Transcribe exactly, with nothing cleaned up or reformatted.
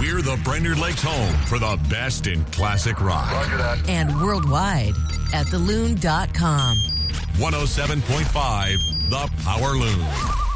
We're the Brainerd Lakes home for the best in classic rock. Roger that. And worldwide at the loon dot com. one oh seven point five The Power Loon.